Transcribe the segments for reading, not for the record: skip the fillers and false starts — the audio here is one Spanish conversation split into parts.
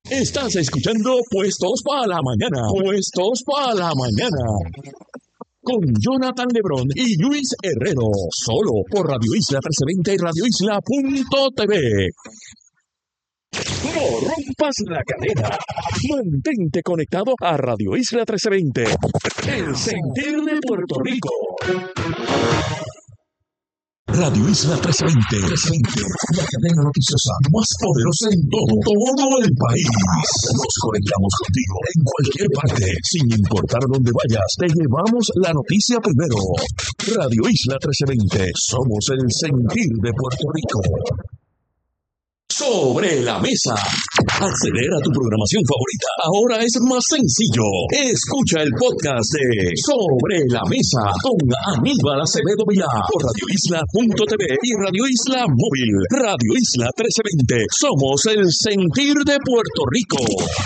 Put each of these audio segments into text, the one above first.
Estás escuchando Puestos para la Mañana. Puestos para la Mañana. Con Jonathan Lebrón y Luis Herrero. Solo por Radio Isla 1320 y radioisla.tv. No rompas la cadena. Mantente conectado a Radio Isla 1320. El sentir de Puerto Rico. Radio Isla 1320, la cadena noticiosa más poderosa en todo el país. Nos conectamos contigo en cualquier parte, sin importar dónde vayas. Te llevamos la noticia primero. Radio Isla 1320, somos el sentir de Puerto Rico. Sobre la mesa. Acceder a tu programación favorita ahora es más sencillo. Escucha el podcast de Sobre la Mesa con Aníbal Acevedo Vilá por radioisla.tv y Radio Isla Móvil. Radio Isla 1320. Somos el sentir de Puerto Rico.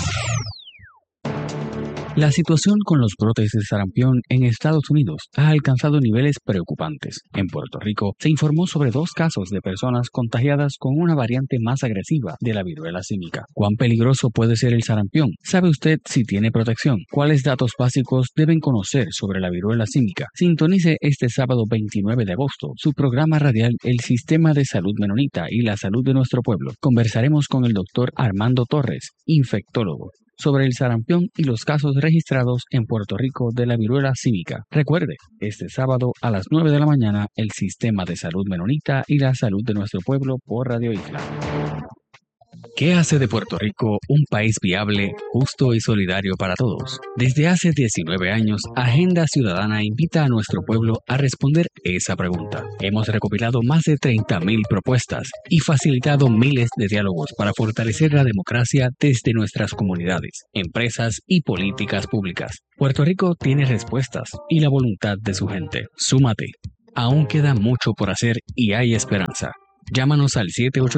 La situación con los brotes de sarampión en Estados Unidos ha alcanzado niveles preocupantes. En Puerto Rico se informó sobre 2 casos de personas contagiadas con una variante más agresiva de la viruela símica. ¿Cuán peligroso puede ser el sarampión? ¿Sabe usted si tiene protección? ¿Cuáles datos básicos deben conocer sobre la viruela símica? Sintonice este sábado 29 de agosto su programa radial El Sistema de Salud Menonita y la Salud de Nuestro Pueblo. Conversaremos con el doctor Armando Torres, infectólogo, sobre el sarampión y los casos registrados en Puerto Rico de la viruela símica. Recuerde, este sábado a las 9 de la mañana, el Sistema de Salud Menonita y la Salud de Nuestro Pueblo por Radio Isla. ¿Qué hace de Puerto Rico un país viable, justo y solidario para todos? Desde hace 19 años, Agenda Ciudadana invita a nuestro pueblo a responder esa pregunta. Hemos recopilado más de 30,000 propuestas y facilitado miles de diálogos para fortalecer la democracia desde nuestras comunidades, empresas y políticas públicas. Puerto Rico tiene respuestas y la voluntad de su gente. Súmate. Aún queda mucho por hacer y hay esperanza. Llámanos al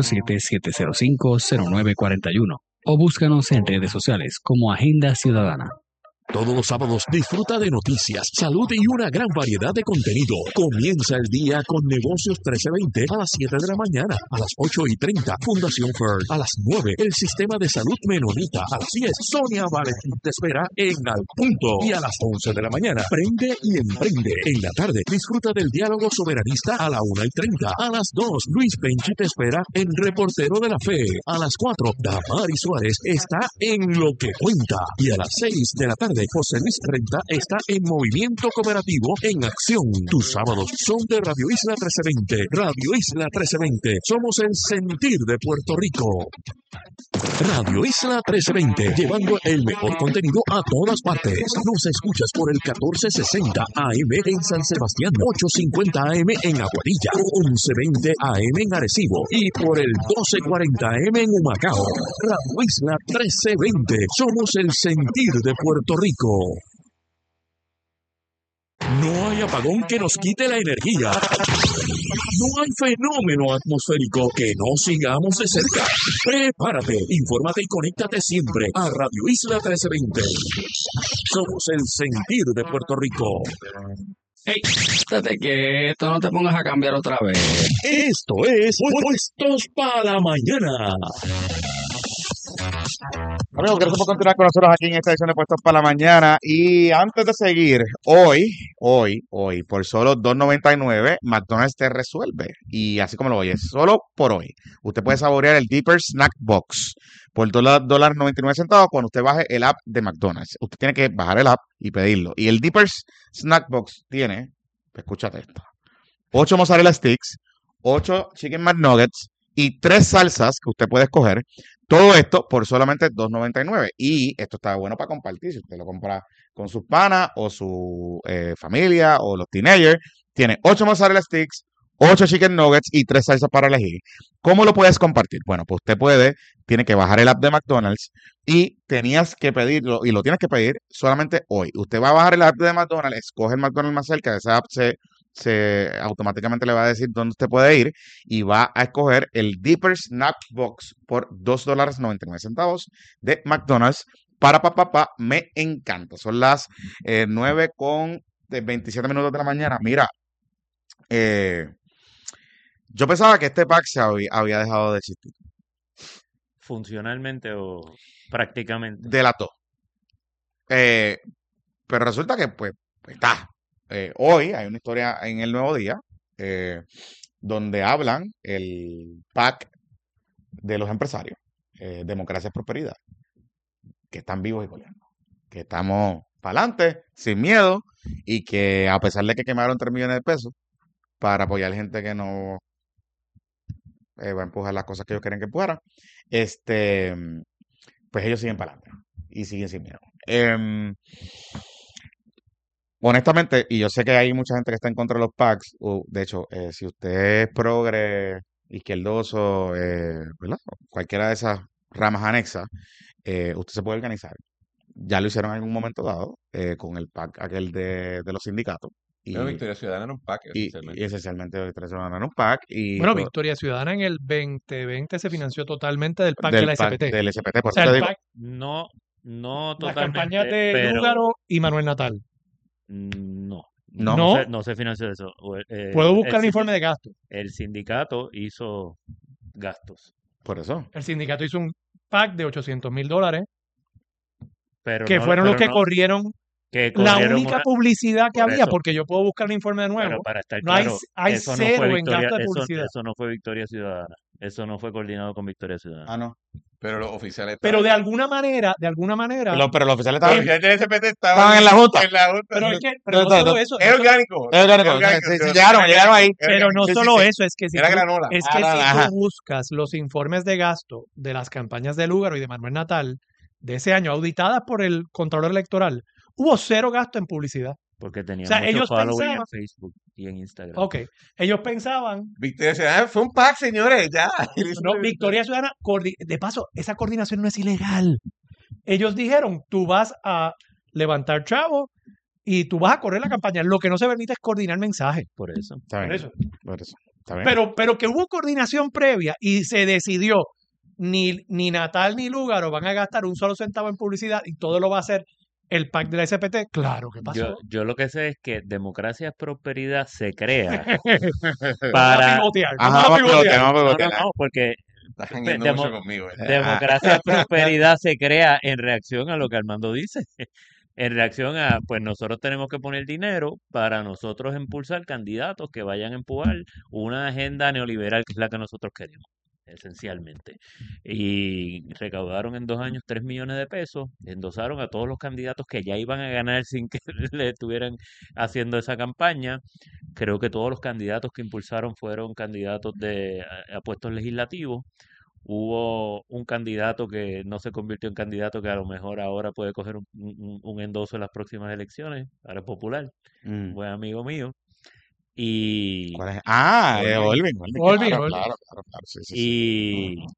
787-705-0941 o búscanos en redes sociales como Agenda Ciudadana. Todos los sábados disfruta de noticias, salud y una gran variedad de contenido. Comienza el día con Negocios 1320 a las 7 de la mañana, a las 8:30, Fundación Fern, a las 9, el Sistema de Salud Menonita, a las 10, Sonia Valentín te espera en Al Punto, y a las 11 de la mañana, Prende y Emprende. En la tarde, disfruta del diálogo soberanista a la 1:30, a las 2, Luis Penchi te espera en Reportero de la Fe, a las 4, Damari Suárez está en Lo que Cuenta, y a las 6 de la tarde, José Luis Renta está en Movimiento Cooperativo en Acción. Tus sábados son de Radio Isla 1320. Radio Isla 1320. Somos el sentir de Puerto Rico. Radio Isla 1320, llevando el mejor contenido a todas partes. Nos escuchas por el 1460 AM en San Sebastián, 850 AM en Aguadilla, 1120 AM en Arecibo y por el 1240 AM en Humacao. Radio Isla 1320, somos el sentir de Puerto Rico. No hay apagón que nos quite la energía. No hay fenómeno atmosférico que no sigamos de cerca. Prepárate, infórmate y conéctate siempre a Radio Isla 1320. Somos el sentir de Puerto Rico. Hey, estate quieto, no te pongas a cambiar otra vez. Esto es Puestos para la Mañana. Amigos, gracias por continuar con nosotros aquí en esta edición de Puestos para la Mañana. Y antes de seguir, hoy, por solo $2.99, McDonald's te resuelve. Y así como lo oyes, solo por hoy, usted puede saborear el Deeper Snack Box por $1.99 cuando usted baje el app de McDonald's. Usted tiene que bajar el app y pedirlo. Y el Deeper Snack Box tiene, escúchate esto, 8 mozzarella sticks, 8 chicken McNuggets y 3 salsas que usted puede escoger. Todo esto por solamente $2.99. Y esto está bueno para compartir. Si usted lo compra con sus panas o su familia o los teenagers, tiene 8 mozzarella sticks, 8 chicken nuggets y 3 salsas para elegir. ¿Cómo lo puedes compartir? Bueno, pues usted tiene que bajar el app de McDonald's y tenías que pedirlo, y lo tienes que pedir solamente hoy. Usted va a bajar el app de McDonald's, escoge el McDonald's más cerca, de esa app se automáticamente le va a decir dónde usted puede ir y va a escoger el Deeper Snack Box por $2.99 de McDonald's. Para papá, me encanta. Son las 9:27 de la mañana. Mira, yo pensaba que este pack se había dejado de existir. funcionalmente o prácticamente. De las dos. Eh, pero resulta que, pues, está. Hoy hay una historia en el Nuevo Día donde hablan el PAC de los empresarios, Democracia y Prosperidad, que están vivos y coleando, que estamos para adelante, sin miedo, y que a pesar de que quemaron 3 millones de pesos para apoyar gente que no va a empujar las cosas que ellos quieren que empujaran, este, pues ellos siguen para adelante y siguen sin miedo. Honestamente, y yo sé que hay mucha gente que está en contra de los PACs, de hecho, si usted es progre, izquierdoso, ¿verdad? Cualquiera de esas ramas anexas, usted se puede organizar. Ya lo hicieron en algún momento dado con el PAC aquel de los sindicatos. Pero Y, Victoria Ciudadana era un PAC, y esencialmente. esencialmente tres semanas en un PAC y Bueno, Victoria Ciudadana en el 2020 se financió totalmente del PAC de del la PAC SPT. del SPT. Por O sea, eso te el digo, PAC, No, no las campañas totalmente, de pero Lúgaro y Manuel Natal. no, no. No, no se financió eso. puedo buscar el informe de gasto. El sindicato hizo gastos, Por eso. El sindicato hizo un PAC de $800,000, pero que no, fueron los pero que no, corrieron que la corrieron única una, publicidad que por había, eso, porque yo puedo buscar el informe de pero nuevo. para estar No hay, claro, hay eso no fue cero en Victoria, gasto de publicidad. eso no fue Victoria Ciudadana, eso no fue coordinado con Victoria Ciudadana. Ah, no. Pero los oficiales Pero estaban. de alguna manera, Pero los oficiales Los estaban, oficiales del SPT estaban en la Junta. En la junta. pero es que, pero no Entonces, solo eso, Es orgánico. Es orgánico. Es orgánico, Sí, sí, pero- llegaron ahí. pero no Sí, sí, solo sí. eso, es que si Era tú, granola. es que si Ajá. tú buscas los informes de gasto de las campañas de Lúgaro y de Manuel Natal de ese año, auditadas por el Contralor Electoral, hubo cero gasto en publicidad. Porque tenían O sea, mucho ellos following en pensaban- Facebook y en Instagram. Ok, ellos pensaban, Victoria Ciudadana fue un PAC, señores, ya. no, Victoria Ciudadana, de paso, esa coordinación no es ilegal. Ellos dijeron, tú vas a levantar chavo y tú vas a correr la campaña. Lo que no se permite es coordinar mensajes. Por eso. Está bien. Por eso. Por eso. Está bien. Pero que hubo coordinación previa y se decidió, ni Natal ni Lúgaro van a gastar un solo centavo en publicidad y todo lo va a hacer el PAC de la SPT. Claro, ¿qué pasó? Yo lo que sé es que Democracia es Prosperidad se crea Vamos a para... pivotear. Ajá, Vamos a pivotear. vamos a No, pivotear. porque Estás jangueando Demo- mucho conmigo. Democracia Prosperidad se crea en reacción a lo que Armando dice. En reacción a, pues nosotros tenemos que poner dinero para nosotros impulsar candidatos que vayan a empujar una agenda neoliberal que es la que nosotros queremos, esencialmente. Y recaudaron en 2 años 3 millones de pesos, endosaron a todos los candidatos que ya iban a ganar sin que le estuvieran haciendo esa campaña. Creo que todos los candidatos que impulsaron fueron candidatos a puestos legislativos. Hubo un candidato que no se convirtió en candidato que a lo mejor ahora puede coger un endoso en las próximas elecciones, ahora es popular, Mm. buen amigo mío. Y, ¿Cuál es? Ah, Olvin. Olvin, Claro, Olvin. claro. Sí, sí, sí. y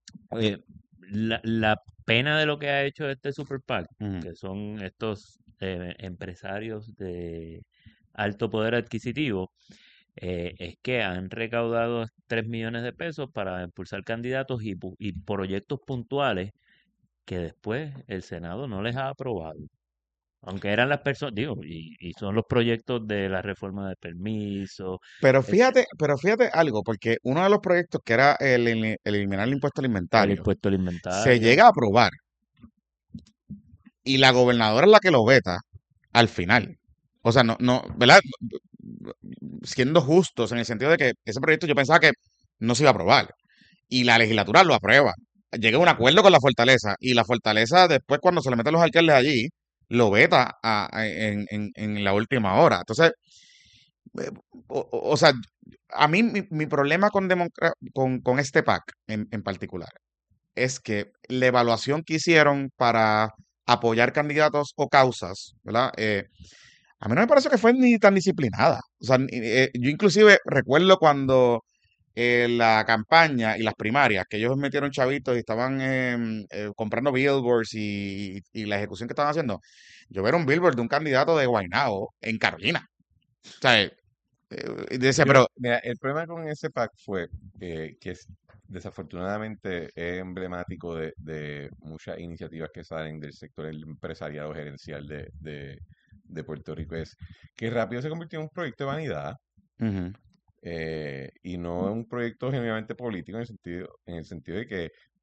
la pena de lo que ha hecho este Super PAC, Ujú. que son estos empresarios de alto poder adquisitivo, es que han recaudado 3 millones de pesos para impulsar candidatos y proyectos puntuales que después el Senado no les ha aprobado. Aunque eran las personas, digo, y son los proyectos de la reforma de permiso. Pero fíjate algo, porque uno de los proyectos que era el eliminar el impuesto El alimentario impuesto se alimentario. llega a aprobar y la gobernadora es la que lo veta al final. O sea, no, ¿verdad? Siendo justos en el sentido de que ese proyecto yo pensaba que no se iba a aprobar y la legislatura lo aprueba. Llega a un acuerdo con la Fortaleza y la Fortaleza después cuando se le meten los alcaldes allí lo veta en la última hora. Entonces, o sea, a mí mi problema con este PAC en particular es que la evaluación que hicieron para apoyar candidatos o causas, ¿verdad? A mí no me parece que fue ni tan disciplinada. O sea, yo inclusive recuerdo cuando la campaña y las primarias, que ellos metieron chavitos y estaban comprando billboards y la ejecución que estaban haciendo, yo ver un billboard de un candidato de Guaynabo en Carolina. O sea, y decía, pero Mira, el problema con ese PAC fue desafortunadamente es emblemático de muchas iniciativas que salen del sector empresarial gerencial de Puerto Rico. Es que rápido se convirtió en un proyecto de vanidad ujú, y no en un proyecto genuinamente político en el sentido de que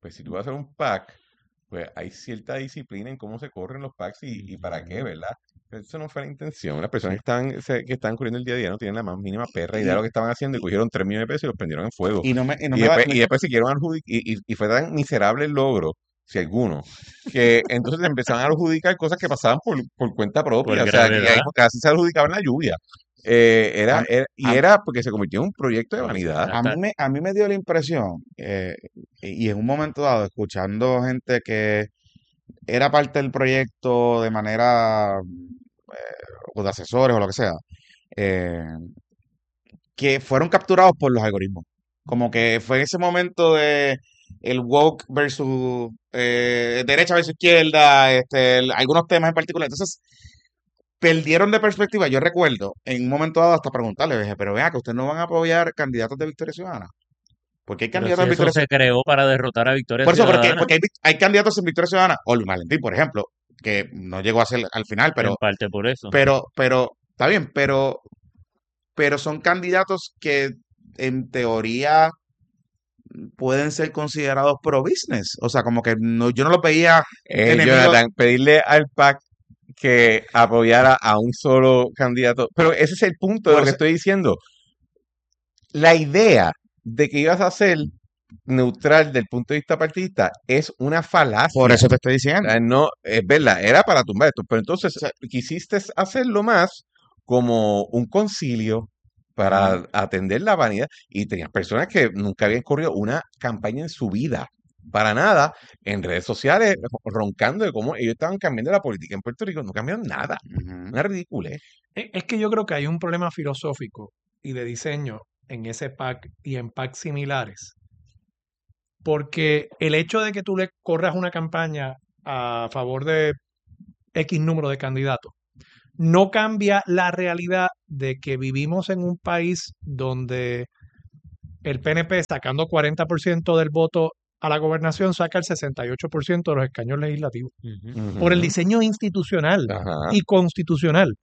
Pues si tú vas a hacer un PAC, pues hay cierta disciplina en cómo se corren los PACs y para qué, ¿verdad? Eso no fue la intención. Las personas que están corriendo el día a día no tienen la más mínima perra idea de lo que estaban haciendo y cogieron 3 millones de pesos y los prendieron en fuego. Y no me Y después siguieron y fue tan miserable el logro, si alguno, que entonces empezaron a adjudicar cosas que pasaban por cuenta propia. Por O sea, que gravedad. casi se adjudicaban la lluvia. Era porque se convirtió en un proyecto de vanidad. A mí me dio la impresión, y en un momento dado, escuchando gente que era parte del proyecto de manera, o de asesores o lo que sea, eh, que fueron capturados por los algoritmos. Como que fue ese momento de el woke versus derecha versus izquierda, algunos temas en particular. Entonces, perdieron de perspectiva. Yo recuerdo en un momento dado hasta preguntarle, dije, pero vea que ustedes no van a apoyar candidatos de Victoria Ciudadana. Porque hay Pero candidatos si de eso Victoria se creó para derrotar a Victoria Por eso, Ciudadana, porque hay candidatos en Victoria Ciudadana, o Luis Valentín, por ejemplo, que no llegó a ser al final, en parte por eso. pero, está bien, pero son candidatos que en teoría pueden ser considerados pro business. O sea, como que yo no los veía enemigos. Jonathan, pedirle al PAC que apoyara a un solo candidato. Pero ese es el punto de lo que estoy diciendo. La idea de que ibas a ser neutral del punto de vista partidista es una falacia. Por eso te estoy diciendo. No, es verdad, era para tumbar esto. Pero entonces quisiste hacerlo más como un concilio para atender la vanidad. Y tenías personas que nunca habían corrido una campaña en su vida. Para nada, en redes sociales, roncando de cómo ellos estaban cambiando la política en Puerto Rico. No cambiaron nada. Una ridiculez. Es que yo creo que hay un problema filosófico y de diseño en ese PAC y en PAC similares. Porque el hecho de que tú le corras una campaña a favor de X número de candidatos no cambia la realidad de que vivimos en un país donde el PNP, sacando 40% del voto a la gobernación, saca el 68% de los escaños legislativos. Por el diseño institucional y constitucional.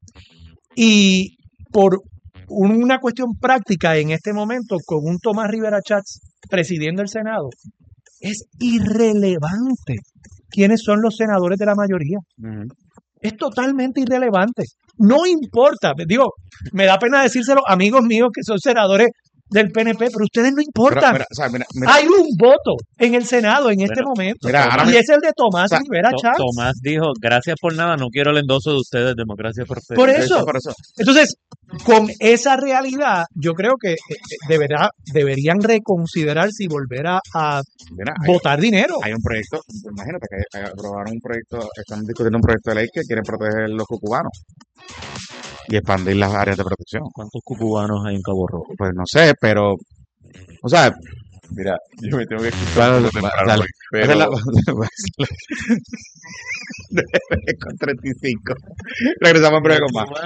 Y por una cuestión práctica en este momento, con un Tomás Rivera Chats presidiendo el Senado, es irrelevante quiénes son los senadores de la mayoría. Es totalmente irrelevante. No importa. Digo, me da pena decírselo a amigos míos que son senadores del PNP, pero ustedes no importan. Mira. Hay un voto en el Senado en este momento. Y es el de Tomás Rivera Chats. Tomás dijo, gracias por nada, no quiero el endoso de ustedes, Democracia Perfecta. Por eso. Entonces, con esa realidad, yo creo que deberían reconsiderar si volver a votar dinero. Hay un proyecto, imagínate que aprobaron un proyecto, están discutiendo un proyecto de ley que quieren proteger los cucubanos y expandir las áreas de protección. ¿Cuántos cucubanos hay en Cabo Rojo? Pues no sé, pero, o sea, mira, yo me tengo que escuchar pero... con 35. Regresamos en breve con más.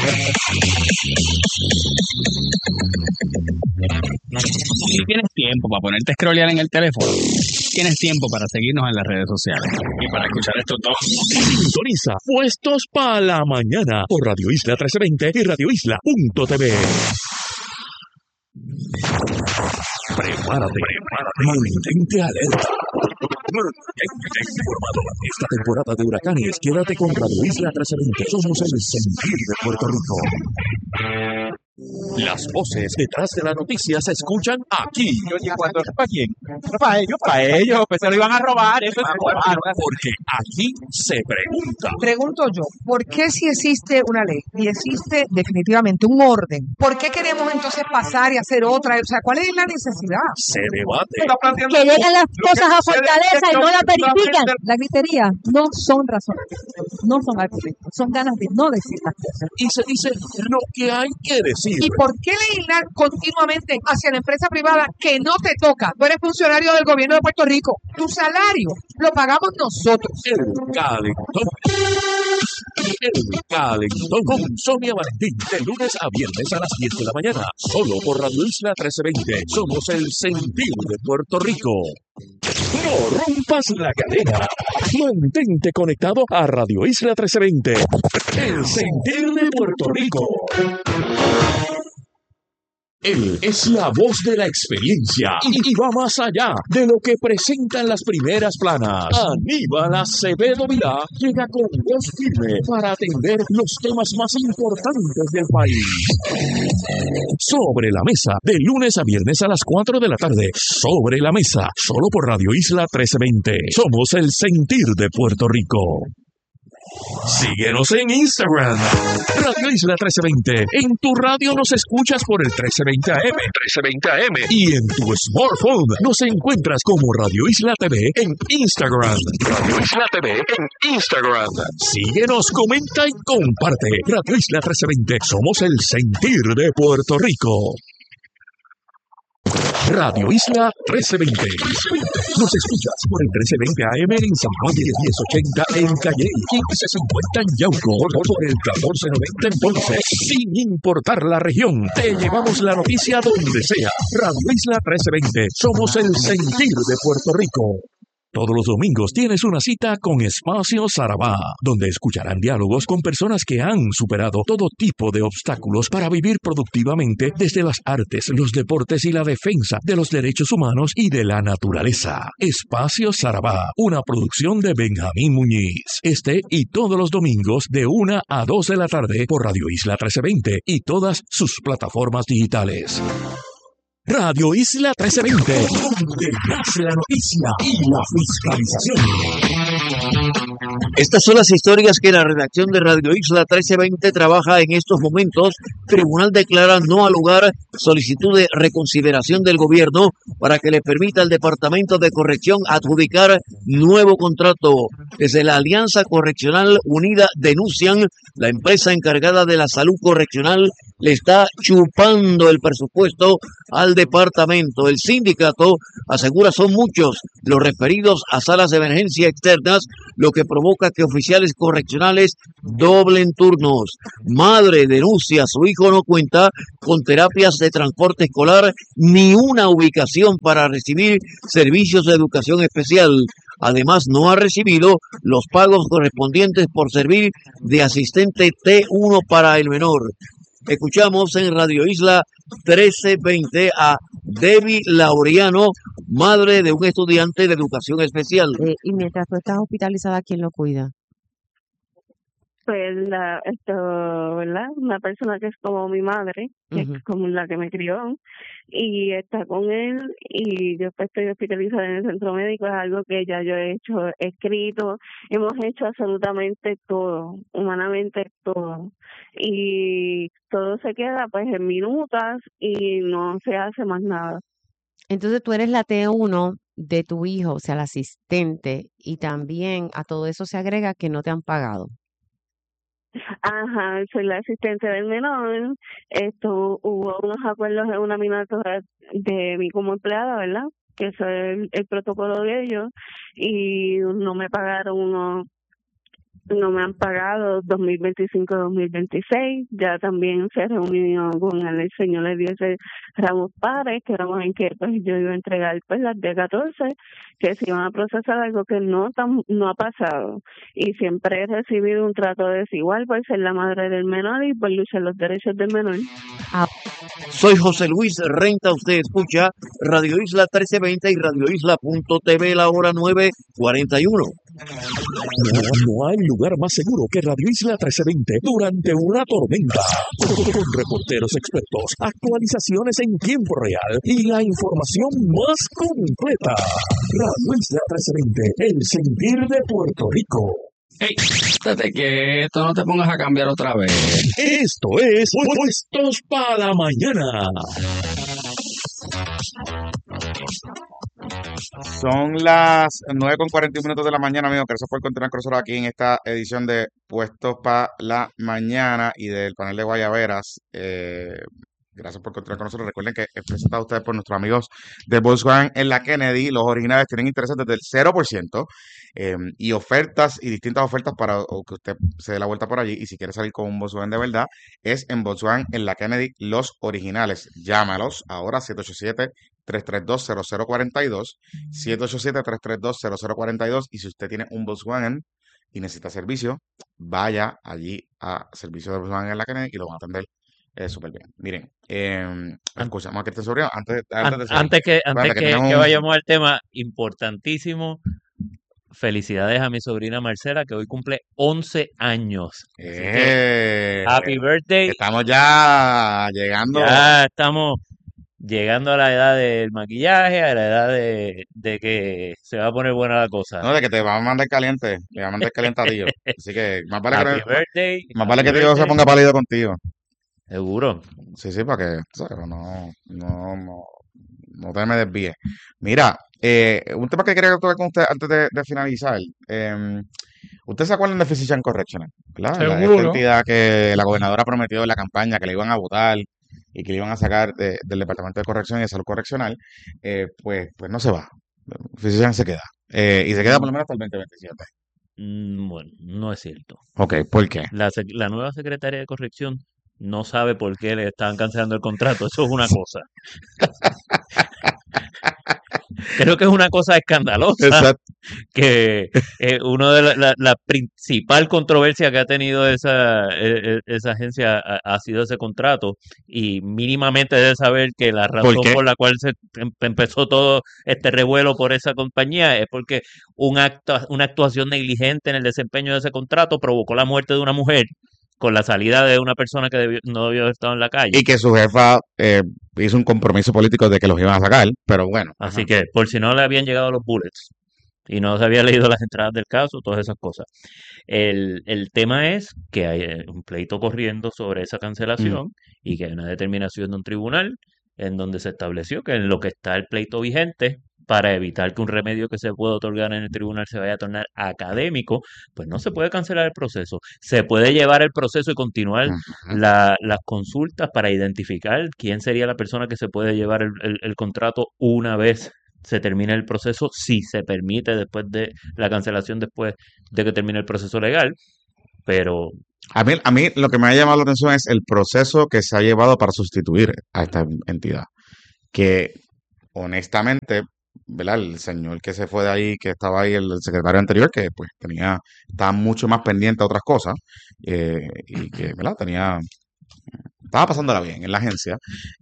Tienes tiempo para ponerte a scrollear en el teléfono. Tienes tiempo para seguirnos en las redes sociales. Y para escuchar estos dos. Sintoniza Puestos para la Mañana por Radio Isla 1320 y radioisla.tv. Prepárate. Mantente alerta. Mantente informado. Esta temporada de huracanes, quédate con Radio Isla 1320. Somos el sentir de Puerto Rico. Las voces detrás de la noticia se escuchan aquí. ¿Para quién? Para ellos, pues se lo iban a robar. Eso es porque aquí se pregunta. Pregunto yo, ¿por qué si existe una ley y existe definitivamente un orden? ¿Por qué queremos entonces pasar y hacer otra? O sea, ¿cuál es la necesidad? Se debate. Que llegan las cosas a Fortaleza y no las verifican. La gritería no son razones, no son argumentos, son ganas de no decir las cosas. Y se dice lo que hay que decir. ¿Y por qué legislar continuamente hacia la empresa privada que no te toca? Tú eres funcionario del gobierno de Puerto Rico. Tu salario lo pagamos nosotros. El Calentón con Sonia Valentín, de lunes a viernes a las 10 de la mañana, solo por Radio Isla 1320. Somos el sentir de Puerto Rico. No rompas la cadena. Mantente conectado a Radio Isla 1320. El sentir de Puerto Rico. Él es la voz de la experiencia y va más allá de lo que presentan las primeras planas. Aníbal Acevedo Vilá llega con voz firme para atender los temas más importantes del país. Sobre la mesa, de lunes a viernes a las 4 de la tarde. Sobre la mesa, solo por Radio Isla 1320. Somos el sentir de Puerto Rico. Síguenos en Instagram, Radio Isla 1320. En tu radio nos escuchas por el 1320 AM, y en tu smartphone nos encuentras como Radio Isla TV en Instagram. Radio Isla TV en Instagram. Síguenos, comenta y comparte. Radio Isla 1320. Somos el sentir de Puerto Rico. Radio Isla 1320. Nos escuchas por el 1320 AM en San Juan y el 1080 en Calle, 1550 en Yauco, por el 1490 en Ponce. Sin importar la región, te llevamos la noticia donde sea. Radio Isla 1320. Somos el sentir de Puerto Rico. Todos los domingos tienes una cita con Espacio Sarabá, donde escucharán diálogos con personas que han superado todo tipo de obstáculos para vivir productivamente desde las artes, los deportes y la defensa de los derechos humanos y de la naturaleza. Espacio Sarabá, una producción de Benjamín Muñiz. Este y todos los domingos de 1 a 2 de la tarde por Radio Isla 1320 y todas sus plataformas digitales. Radio Isla 1320, donde nace la noticia y la fiscalización. Estas son las historias que la redacción de Radio Isla 1320 trabaja en estos momentos. Tribunal declara no al lugar solicitud de reconsideración del gobierno para que le permita al Departamento de Corrección adjudicar nuevo contrato. Desde la Alianza Correccional Unida denuncian la empresa encargada de la salud correccional le está chupando el presupuesto al departamento. El sindicato asegura son muchos los referidos a salas de emergencia externas, lo que provoca que oficiales correccionales doblen turnos. Madre denuncia, su hijo no cuenta con terapias de transporte escolar ni una ubicación para recibir servicios de educación especial. Además, no ha recibido los pagos correspondientes por servir de asistente T1 para el menor. Escuchamos en Radio Isla 1320 a Debbie Laureano, madre de un estudiante de educación especial. Y mientras tú estás hospitalizada, ¿quién lo cuida? Pues ¿verdad? Una persona que es como mi madre, que es como la que me crió, y está con él, y yo pues estoy hospitalizada en el centro médico. Es algo que ya yo he hecho, escrito, hemos hecho absolutamente todo, humanamente todo, y todo se queda pues en minutas y no se hace más nada. Entonces tú eres la T1 de tu hijo, o sea, la asistente, y también a todo eso se agrega que no te han pagado. Ajá, soy la asistente del menor. Hubo unos acuerdos en una minoría de mí como empleada, ¿verdad? Que eso es el protocolo de ellos, y no me pagaron no me han pagado 2025-2026. Ya también se reunió con el señor Eliezer Ramos Párez, que éramos en que pues yo iba a entregar pues las D14, que se iban a procesar, algo que no ha pasado. Y siempre he recibido un trato desigual por ser la madre del menor y por luchar los derechos del menor. Soy José Luis Renta, usted escucha Radio Isla 1320 y radioisla.tv, la hora 9:41. No hay lugar más seguro que Radio Isla 1320 durante una tormenta. Con reporteros expertos, actualizaciones en tiempo real y la información más completa. Radio Isla 1320, el sentir de Puerto Rico. ¡Ey! Estate quieto, no te pongas a cambiar otra vez. Esto es Puestos para la Mañana. Son las 9:41 de la mañana, amigos. Gracias por continuar con nosotros aquí en esta edición de Puestos para la Mañana y del panel de Guayaberas. Gracias por continuar con nosotros. Recuerden que es presentado a ustedes por nuestros amigos de Volkswagen en la Kennedy. Los originales tienen intereses desde el 0% y ofertas y distintas ofertas para que usted se dé la vuelta por allí. Y si quiere salir con un Volkswagen de verdad, es en Volkswagen en la Kennedy, los originales. Llámalos ahora 787-332-0042, 787-332-0042. Y si usted tiene un Volkswagen y necesita servicio, vaya allí a servicio de Volkswagen en la Kennedy y lo van a atender Súper bien. Miren, escuchamos a Cristian Sobrino antes de seguir. Antes que Espérate, que tenemos un... vayamos al tema importantísimo, felicidades a mi sobrina Marcela, que hoy cumple 11 años. Así que, happy birthday. Estamos ya llegando. Ya estamos llegando a la edad del maquillaje, a la edad de que se va a poner buena la cosa. No, de que te va a mandar caliente, le va a mandar caliente a Dios. Así que más vale Happy birthday. más vale Happy que Dios se birthday. ponga pálido contigo. Seguro. Sí, para que ¿sabes? No te me desvíes. Mira, un tema que quería tocar con usted antes de finalizar. ¿Usted se acuerdan de Physician Correctional? ¿Verdad? Esta Seguro. entidad que la gobernadora prometió en la campaña que le iban a votar y que le iban a sacar del Departamento de Corrección y de Salud Correccional, pues no se va. Physician se queda. Y se queda por lo menos hasta el 2027. Bueno, no es cierto. Ok, ¿por qué? La nueva secretaria de corrección no sabe por qué le estaban cancelando el contrato. Eso es una cosa. Creo que es una cosa escandalosa. Exacto. Que una de la principal controversia que ha tenido esa agencia ha sido ese contrato, y mínimamente debe saber que la razón qué? por la cual se empezó todo este revuelo por esa compañía es porque una actuación negligente en el desempeño de ese contrato provocó la muerte de una mujer con la salida de una persona que no debió haber estado en la calle. Y que su jefa hizo un compromiso político de que los iban a sacar, pero bueno. Así que, por si no le habían llegado los bullets y no se había leído las entradas del caso, todas esas cosas. El tema es que hay un pleito corriendo sobre esa cancelación y que hay una determinación de un tribunal en donde se estableció que en lo que está el pleito vigente, para evitar que un remedio que se pueda otorgar en el tribunal se vaya a tornar académico, pues no se puede cancelar el proceso. Se puede llevar el proceso y continuar las consultas para identificar quién sería la persona que se puede llevar el contrato una vez se termine el proceso, si se permite después de la cancelación, después de que termine el proceso legal. Pero a mí lo que me ha llamado la atención es el proceso que se ha llevado para sustituir a esta entidad. Que honestamente, ¿verdad? El señor que se fue de ahí, que estaba ahí, el secretario anterior, que pues estaba mucho más pendiente a otras cosas, y que, ¿verdad? Estaba pasándola bien en la agencia.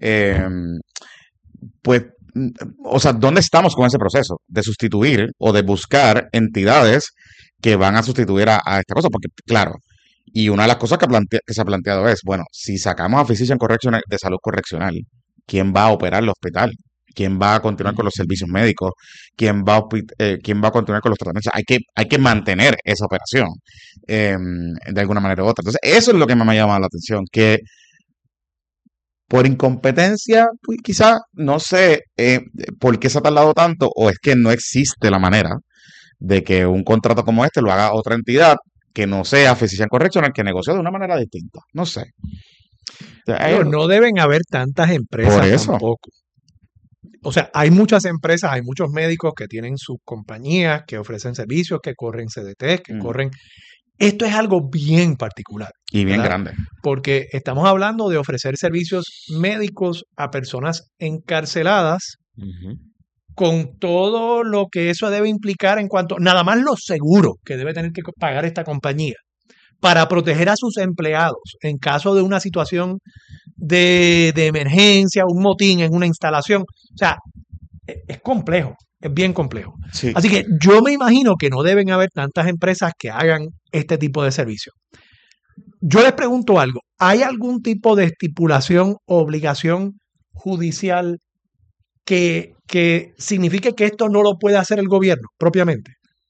Pues, o sea, ¿dónde estamos con ese proceso de sustituir o de buscar entidades que van a sustituir a esta cosa? Porque, claro, y una de las cosas que se ha planteado es, bueno, si sacamos a Physician Correctional de salud correccional, ¿quién va a operar el hospital? ¿Quién va a continuar con los servicios médicos? ¿Quién va a continuar con los tratamientos? Hay que mantener esa operación de alguna manera u otra. Entonces, eso es lo que me ha llamado la atención, que por incompetencia, pues quizá, no sé por qué se ha tardado tanto, o es que no existe la manera de que un contrato como este lo haga otra entidad que no sea Physician Correctional, que negocie de una manera distinta. No sé. Pero no deben haber tantas empresas por eso. tampoco. O sea, hay muchas empresas, hay muchos médicos que tienen sus compañías, que ofrecen servicios, que corren CDT, que corren... Esto es algo bien particular. Y bien ¿verdad? grande. Porque estamos hablando de ofrecer servicios médicos a personas encarceladas con todo lo que eso debe implicar en cuanto... Nada más lo seguro que debe tener que pagar esta compañía para proteger a sus empleados en caso de una situación de emergencia, un motín en una instalación. O sea, es complejo, es bien complejo. Sí. Así que yo me imagino que no deben haber tantas empresas que hagan este tipo de servicio. Yo les pregunto algo, ¿hay algún tipo de estipulación o obligación judicial que signifique que esto no lo puede hacer el gobierno propiamente?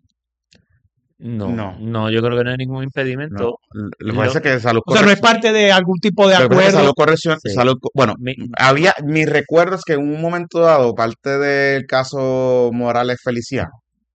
No, yo creo que no hay ningún impedimento. Lo que pasa es que salud o sea, no es parte de algún tipo de acuerdo. Salud corrección, bueno, mi recuerdo es que en un momento dado, parte del caso Morales Feliciano,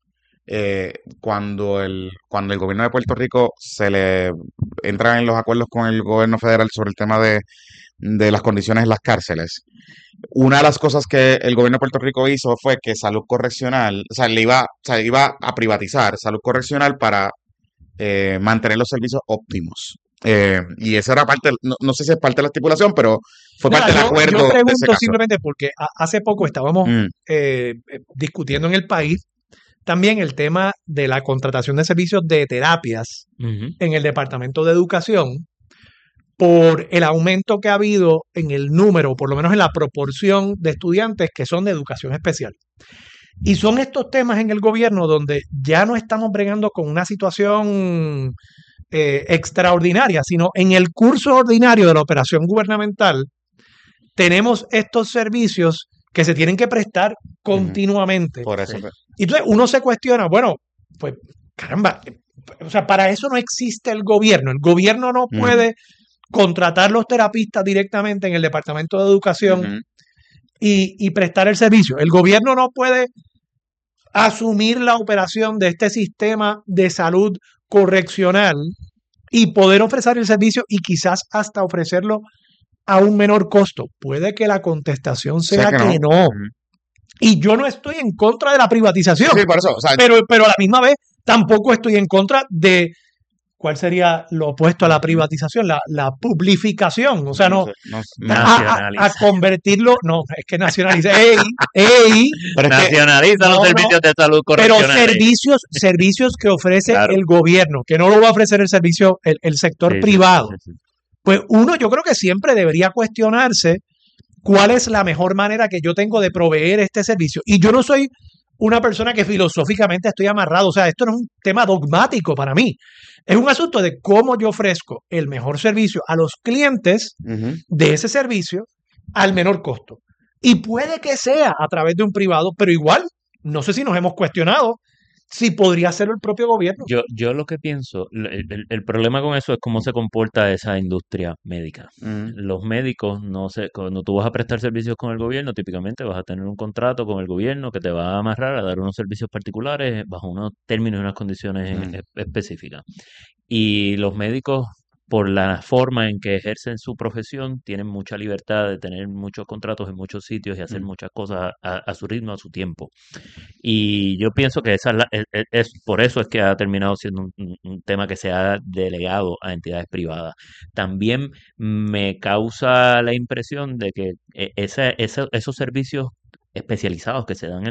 cuando el gobierno de Puerto Rico se le entran en los acuerdos con el gobierno federal sobre el tema de las condiciones en las cárceles, una de las cosas que el gobierno de Puerto Rico hizo fue que salud correccional, o sea, iba a privatizar salud correccional para mantener los servicios óptimos. Y esa era parte, no sé si es parte de la estipulación, pero fue parte del acuerdo. Yo pregunto de ese caso. simplemente porque hace poco estábamos discutiendo en el país también el tema de la contratación de servicios de terapias en el Departamento de Educación, por el aumento que ha habido en el número, por lo menos en la proporción de estudiantes que son de educación especial. Y son estos temas en el gobierno donde ya no estamos bregando con una situación extraordinaria, sino en el curso ordinario de la operación gubernamental tenemos estos servicios que se tienen que prestar continuamente. Por eso. Y entonces uno se cuestiona, bueno, pues caramba, o sea, para eso no existe el gobierno. El gobierno no puede contratar los terapistas directamente en el Departamento de Educación y prestar el servicio. El gobierno no puede asumir la operación de este sistema de salud correccional y poder ofrecer el servicio y quizás hasta ofrecerlo a un menor costo. Puede que la contestación sea que no. Y yo no estoy en contra de la privatización, Sí, por eso. O sea, pero a la misma vez tampoco estoy en contra de ¿cuál sería lo opuesto a la privatización? La publificación. O sea, a convertirlo, no, es que nacionaliza. Nacionaliza los servicios de salud pero correccionales. servicios que ofrece el gobierno, que no lo va a ofrecer el servicio, el sector privado. Pues uno, yo creo que siempre debería cuestionarse cuál es la mejor manera que yo tengo de proveer este servicio. Y yo no soy una persona que filosóficamente estoy amarrado. O sea, esto no es un tema dogmático para mí. Es un asunto de cómo yo ofrezco el mejor servicio a los clientes de ese servicio al menor costo. Y puede que sea a través de un privado, pero igual, no sé si nos hemos cuestionado si podría ser el propio gobierno. Yo lo que pienso, el problema con eso es cómo se comporta esa industria médica. Los médicos, no sé, cuando tú vas a prestar servicios con el gobierno, típicamente vas a tener un contrato con el gobierno que te va a amarrar a dar unos servicios particulares bajo unos términos y unas condiciones específicas. Y los médicos, por la forma en que ejercen su profesión, tienen mucha libertad de tener muchos contratos en muchos sitios y hacer muchas cosas a su ritmo, a su tiempo. Y yo pienso que esa es por eso es que ha terminado siendo un tema que se ha delegado a entidades privadas. También me causa la impresión de que esos servicios especializados que se dan en